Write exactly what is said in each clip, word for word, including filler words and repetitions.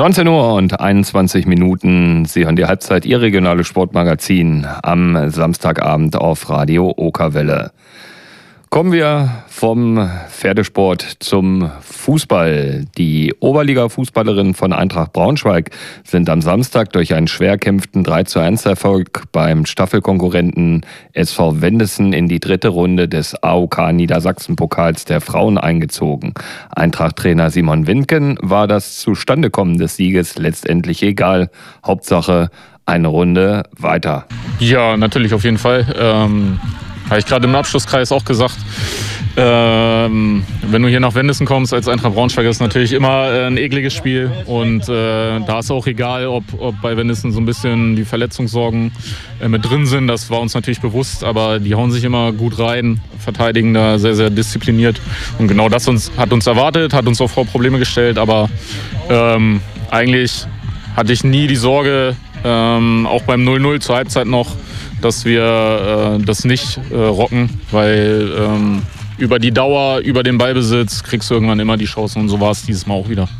neunzehn Uhr und einundzwanzig Minuten. Sie hören die Halbzeit, Ihr regionales Sportmagazin am Samstagabend auf Radio Okerwelle. Kommen wir vom Pferdesport zum Fußball. Die Oberliga-Fußballerinnen von Eintracht Braunschweig sind am Samstag durch einen schwer erkämpften drei zu eins Erfolg beim Staffelkonkurrenten S V Wendessen in die dritte Runde des A O K Niedersachsen-Pokals der Frauen eingezogen. Eintracht-Trainer Simon Windken war das Zustandekommen des Sieges letztendlich egal. Hauptsache eine Runde weiter. Ja, natürlich auf jeden Fall. Ähm Habe ich gerade im Abschlusskreis auch gesagt, ähm, wenn du hier nach Wendessen kommst als Eintracht Braunschweig, ist natürlich immer äh, ein ekliges Spiel. Und äh, da ist auch egal, ob, ob bei Wendessen so ein bisschen die Verletzungssorgen äh, mit drin sind. Das war uns natürlich bewusst, aber die hauen sich immer gut rein, verteidigen da sehr, sehr diszipliniert. Und genau das uns, hat uns erwartet, hat uns auch vor Probleme gestellt. Aber ähm, eigentlich hatte ich nie die Sorge, ähm, auch beim null null zur Halbzeit noch, dass wir äh, das nicht äh, rocken, weil ähm, über die Dauer, über den Ballbesitz kriegst du irgendwann immer die Chance und so war es dieses Mal auch wieder.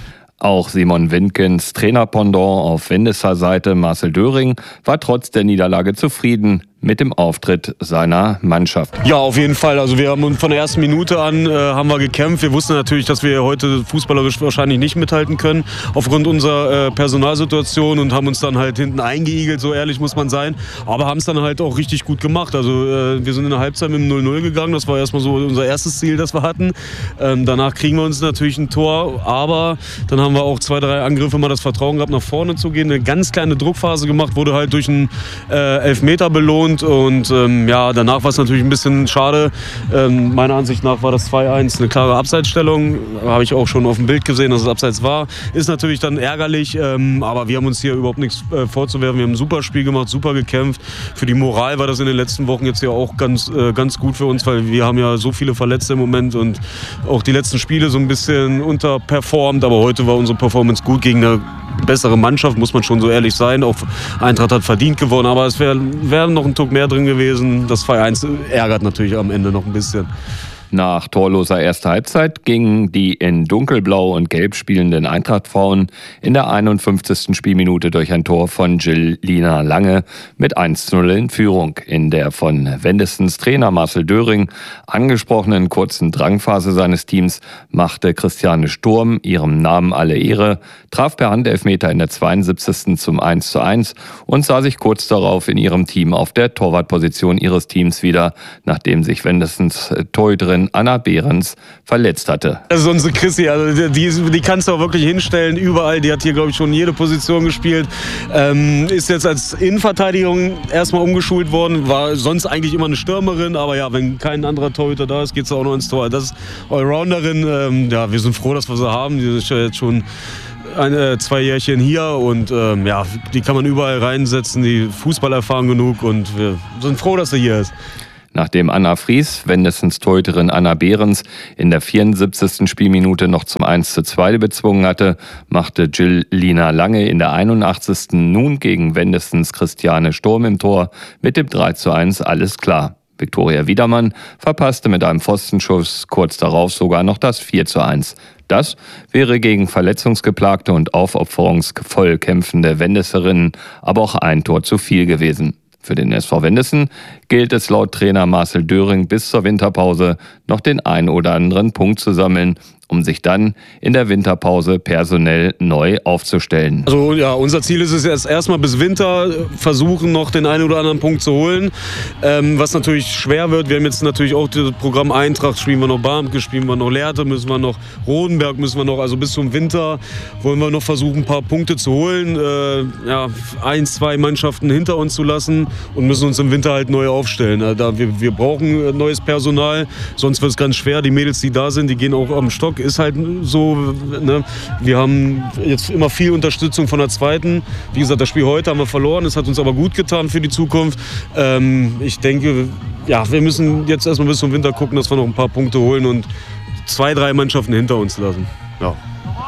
Auch Simon Windkens Trainerpendant auf Wendesser Seite, Marcel Döring, war trotz der Niederlage zufrieden mit dem Auftritt seiner Mannschaft. Ja, auf jeden Fall. Also wir haben von der ersten Minute an äh, haben wir gekämpft. Wir wussten natürlich, dass wir heute fußballerisch wahrscheinlich nicht mithalten können aufgrund unserer äh, Personalsituation und haben uns dann halt hinten eingeigelt, so ehrlich muss man sein. Aber haben es dann halt auch richtig gut gemacht. Also äh, wir sind in der Halbzeit mit dem null null gegangen. Das war erstmal so unser erstes Ziel, das wir hatten. Ähm, danach kriegen wir uns natürlich ein Tor. Aber dann haben wir auch zwei, drei Angriffe mal das Vertrauen gehabt, nach vorne zu gehen. Eine ganz kleine Druckphase gemacht, wurde halt durch einen äh, Elfmeter belohnt. Und ähm, ja, danach war es natürlich ein bisschen schade. Ähm, meiner Ansicht nach war das zwei eins eine klare Abseitsstellung. Habe ich auch schon auf dem Bild gesehen, dass es Abseits war. Ist natürlich dann ärgerlich, ähm, aber wir haben uns hier überhaupt nichts äh, vorzuwerfen. Wir haben ein super Spiel gemacht, super gekämpft. Für die Moral war das in den letzten Wochen jetzt ja auch ganz, äh, ganz gut für uns, weil wir haben ja so viele Verletzte im Moment und auch die letzten Spiele so ein bisschen unterperformt. Aber heute war unsere Performance gut gegen eine bessere Mannschaft, muss man schon so ehrlich sein. Auch Eintracht hat verdient gewonnen, aber es wäre wär noch ein Tuck mehr drin gewesen. Das zwei eins ärgert natürlich am Ende noch ein bisschen. Nach torloser erster Halbzeit gingen die in dunkelblau und gelb spielenden Eintracht-Frauen in der einundfünfzigsten Spielminute durch ein Tor von Jill Lina Lange mit eins zu null in Führung. In der von Wendessens Trainer Marcel Döring angesprochenen kurzen Drangphase seines Teams machte Christiane Sturm ihrem Namen alle Ehre, traf per Handelfmeter in der zweiundsiebzigsten zum eins zu eins und sah sich kurz darauf in ihrem Team auf der Torwartposition ihres Teams wieder, nachdem sich Wendessens Torhüterin Anna Behrens verletzt hatte. Das ist unsere Chrissy, also die, die kannst du auch wirklich hinstellen, überall. Die hat hier, glaube ich, schon jede Position gespielt. Ähm, ist jetzt als Innenverteidigung erstmal umgeschult worden, war sonst eigentlich immer eine Stürmerin, aber ja, wenn kein anderer Torhüter da ist, geht es auch noch ins Tor. Das ist Allrounderin, ähm, ja, wir sind froh, dass wir sie haben. Die ist ja jetzt schon ein, äh, zwei Jährchen hier und ähm, ja, die kann man überall reinsetzen, die Fußballerfahren genug und wir sind froh, dass sie hier ist. Nachdem Anna Fries, Wendessens Torhüterin Anna Behrens, in der vierundsiebzigsten Spielminute noch zum eins zu zwei bezwungen hatte, machte Jill Lina Lange in der einundachtzigsten nun gegen Wendessens Christiane Sturm im Tor mit dem drei zu eins alles klar. Viktoria Wiedermann verpasste mit einem Pfostenschuss kurz darauf sogar noch das vier zu eins. Das wäre gegen verletzungsgeplagte und aufopferungsvoll kämpfende Wendesserinnen aber auch ein Tor zu viel gewesen. Für den S V Wendessen gilt es laut Trainer Marcel Döring bis zur Winterpause noch den ein oder anderen Punkt zu sammeln, um sich dann in der Winterpause personell neu aufzustellen. Also ja, unser Ziel ist es jetzt erstmal bis Winter versuchen, noch den einen oder anderen Punkt zu holen, ähm, was natürlich schwer wird. Wir haben jetzt natürlich auch das Programm Eintracht, spielen wir noch Barmke, spielen wir noch Lehrte, müssen wir noch Rodenberg, müssen wir noch, also bis zum Winter wollen wir noch versuchen, ein paar Punkte zu holen, äh, ja, ein, zwei Mannschaften hinter uns zu lassen und müssen uns im Winter halt neu aufstellen. Also da wir, wir brauchen neues Personal, sonst wird es ganz schwer. Die Mädels, die da sind, die gehen auch am Stock. Ist halt so, ne? Wir haben jetzt immer viel Unterstützung von der zweiten. Wie gesagt, das Spiel heute haben wir verloren, es hat uns aber gut getan für die Zukunft. Ähm, ich denke, ja, wir müssen jetzt erstmal bis zum Winter gucken, dass wir noch ein paar Punkte holen und zwei, drei Mannschaften hinter uns lassen. Ja.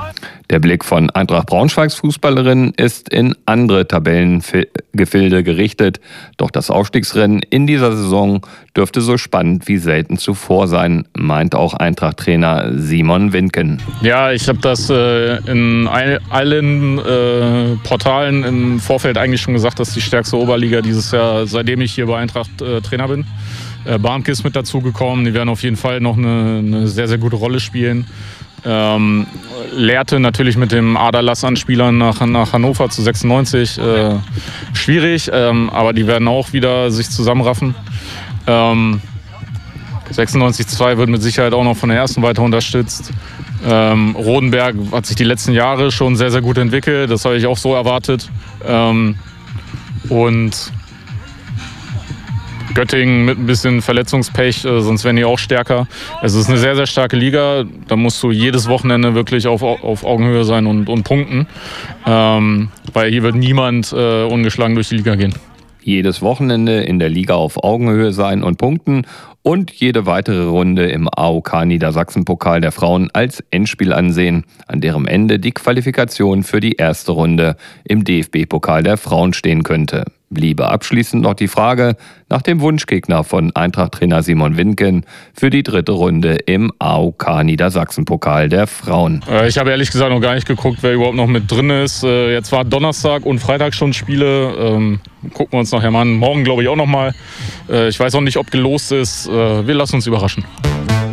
Der Blick von Eintracht Braunschweigs Fußballerinnen ist in andere Tabellengefilde gerichtet. Doch das Aufstiegsrennen in dieser Saison dürfte so spannend wie selten zuvor sein, meint auch Eintracht-Trainer Simon Windken. Ja, ich habe das äh, in all, allen äh, Portalen im Vorfeld eigentlich schon gesagt, dass die stärkste Oberliga dieses Jahr, seitdem ich hier bei Eintracht äh, Trainer bin. Äh, Barmke ist mit dazugekommen, die werden auf jeden Fall noch eine, eine sehr, sehr gute Rolle spielen. Ähm, Lehrte natürlich mit dem Aderlass an Spielern nach, nach Hannover zu sechsundneunzig. Äh, schwierig, ähm, aber die werden auch wieder sich zusammenraffen. Ähm, sechsundneunzig zwei wird mit Sicherheit auch noch von der ersten weiter unterstützt. Ähm, Rodenberg hat sich die letzten Jahre schon sehr, sehr gut entwickelt. Das habe ich auch so erwartet. Ähm, und Göttingen mit ein bisschen Verletzungspech, äh, sonst wären die auch stärker. Also es ist eine sehr, sehr starke Liga. Da musst du jedes Wochenende wirklich auf, auf Augenhöhe sein und, und punkten. Ähm, weil hier wird niemand äh, ungeschlagen durch die Liga gehen. Jedes Wochenende in der Liga auf Augenhöhe sein und punkten und jede weitere Runde im A O K Niedersachsen-Pokal der Frauen als Endspiel ansehen, an deren Ende die Qualifikation für die erste Runde im D F B-Pokal der Frauen stehen könnte. Bliebe abschließend noch die Frage nach dem Wunschgegner von Eintracht-Trainer Simon Windken für die dritte Runde im A O K Niedersachsen-Pokal der Frauen. Ich habe ehrlich gesagt noch gar nicht geguckt, wer überhaupt noch mit drin ist. Jetzt war Donnerstag und Freitag schon Spiele. Ähm, gucken wir uns nachher mal an. Morgen glaube ich auch noch mal. Ich weiß auch nicht, ob gelost ist. Wir lassen uns überraschen.